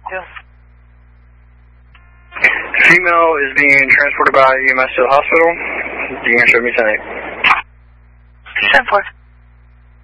Female is being transported by EMS to the hospital. You can show me tonight. 10-4.